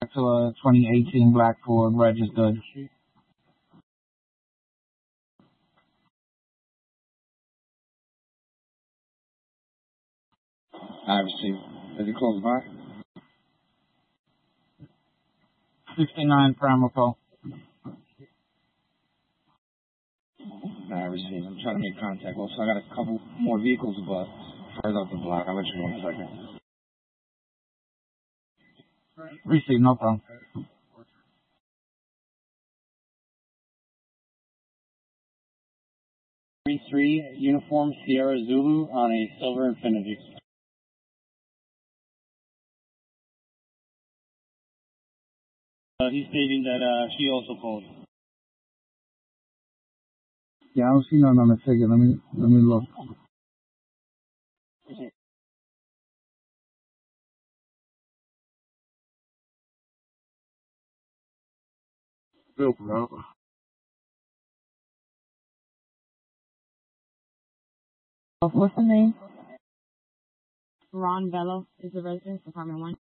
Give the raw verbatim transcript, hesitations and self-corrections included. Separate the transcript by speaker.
Speaker 1: to a twenty eighteen black Ford registered.
Speaker 2: I received. Is it close by?
Speaker 1: sixty-nine Pramaco.
Speaker 2: I received. I'm trying to make contact. Also, I got a couple more vehicles, but further up the block. I'll let you know in a second.
Speaker 1: Receive, no problem.
Speaker 3: three three Uniform Sierra Zulu on a silver Infiniti. Uh, he's stating that uh, she also called.
Speaker 1: Yeah, I don't see nothing on the ticket. Let me let me look. Bill, bro.
Speaker 4: What's the name? Ron Bello is the residence, apartment one.